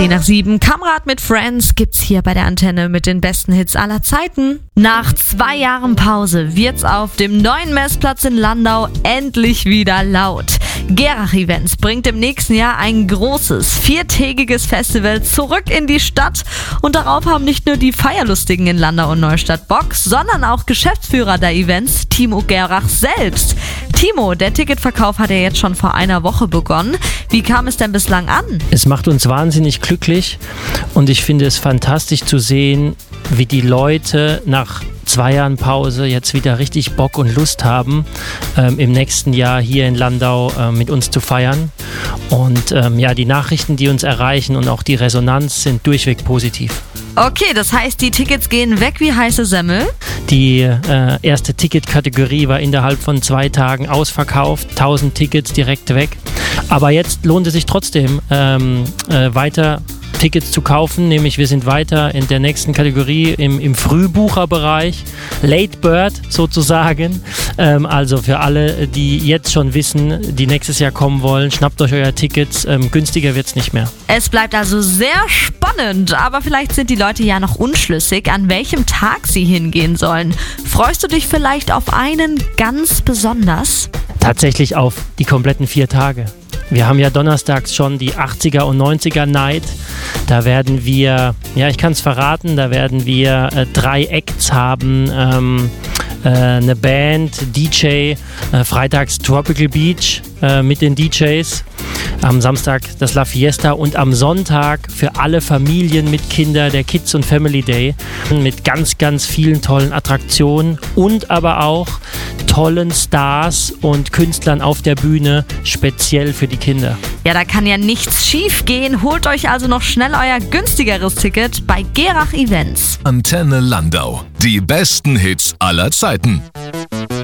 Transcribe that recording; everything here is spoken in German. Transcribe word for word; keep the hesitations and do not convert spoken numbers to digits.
zehn nach sieben, Kamerad mit Friends gibt's hier bei der Antenne mit den besten Hits aller Zeiten. Nach zwei Jahren Pause wird's auf dem neuen Messplatz in Landau endlich wieder laut. Gerach Events bringt im nächsten Jahr ein großes, viertägiges Festival zurück in die Stadt. Und darauf haben nicht nur die Feierlustigen in Landau und Neustadt Bock, sondern auch Geschäftsführer der Events, Timo Gerach selbst. Timo, der Ticketverkauf hat ja jetzt schon vor einer Woche begonnen. Wie kam es denn bislang an? Es macht uns wahnsinnig glücklich und ich finde es fantastisch zu sehen, wie die Leute nach zwei Jahren Pause jetzt wieder richtig Bock und Lust haben, ähm, im nächsten Jahr hier in Landau äh, mit uns zu feiern. Und ähm, ja, die Nachrichten, die uns erreichen und auch die Resonanz sind durchweg positiv. Okay, das heißt, die Tickets gehen weg wie heiße Semmel? Die äh, erste Ticketkategorie war innerhalb von zwei Tagen ausverkauft, tausend Tickets direkt weg. Aber jetzt lohnt es sich trotzdem ähm, äh, weiter Tickets zu kaufen, nämlich wir sind weiter in der nächsten Kategorie im, im Frühbucherbereich, Late Bird sozusagen. Ähm, also für alle, die jetzt schon wissen, die nächstes Jahr kommen wollen, schnappt euch euer Tickets, ähm, günstiger wird es nicht mehr. Es bleibt also sehr spannend, aber vielleicht sind die Leute ja noch unschlüssig, an welchem Tag sie hingehen sollen. Freust du dich vielleicht auf einen ganz besonders? Tatsächlich auf die kompletten vier Tage. Wir haben ja donnerstags schon die achtziger und neunziger Night. Da werden wir, ja ich kann es verraten, da werden wir äh, drei Acts haben. Ähm, äh, eine Band, D J, äh, freitags Tropical Beach äh, mit den D Js. Am Samstag das La Fiesta und am Sonntag für alle Familien mit Kindern der Kids und Family Day mit ganz, ganz vielen tollen Attraktionen und aber auch tollen Stars und Künstlern auf der Bühne, speziell für die Kinder. Ja, da kann ja nichts schief gehen. Holt euch also noch schnell euer günstigeres Ticket bei Gerach Events. Antenne Landau. Die besten Hits aller Zeiten.